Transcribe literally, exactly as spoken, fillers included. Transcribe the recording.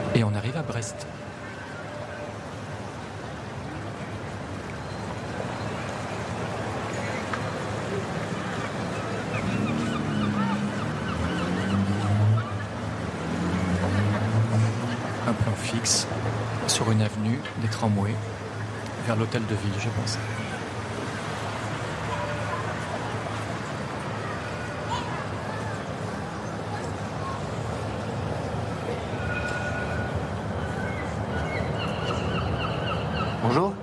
Et on arrive à Brest. Un plan fixe sur une avenue, des tramways, vers l'hôtel de ville, je pense. Bonjour.